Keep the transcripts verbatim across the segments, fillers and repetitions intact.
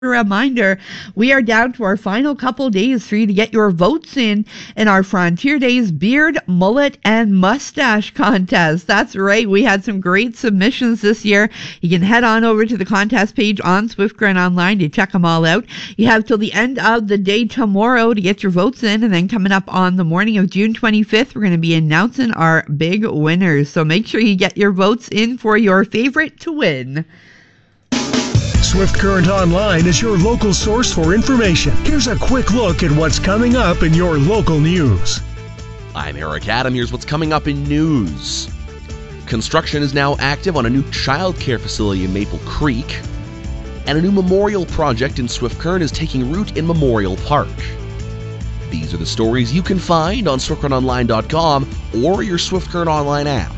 Reminder, we are down to our final couple days for you to get your votes in in our Frontier Days Beard, Mullet, and Mustache contest. That's right. We had some great submissions this year. You can head on over to the contest page on Swift Current Online to check them all out. You have till the end of the day tomorrow to get your votes in, and then coming up on the morning of June twenty-fifth, we're going to be announcing our big winners. So make sure you get your votes in for your favorite to win. Swift Current Online is your local source for information. Here's a quick look at what's coming up in your local news. I'm Eric Adam. Here's what's coming up in news. Construction is now active on a new child care facility in Maple Creek, and a new memorial project in Swift Current is taking root in Memorial Park. These are the stories you can find on swift current online dot com or your Swift Current Online app.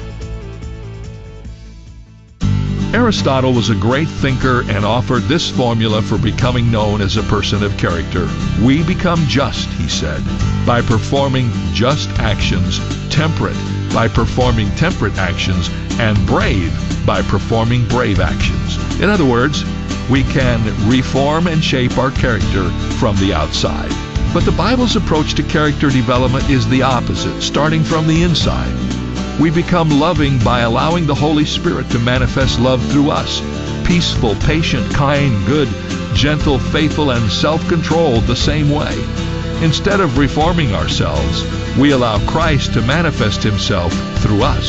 Aristotle was a great thinker and offered this formula for becoming known as a person of character. We become just, he said, by performing just actions, temperate by performing temperate actions, and brave by performing brave actions. In other words, we can reform and shape our character from the outside. But the Bible's approach to character development is the opposite, starting from the inside. We become loving by allowing the Holy Spirit to manifest love through us. Peaceful, patient, kind, good, gentle, faithful, and self-controlled the same way. Instead of reforming ourselves, we allow Christ to manifest himself through us.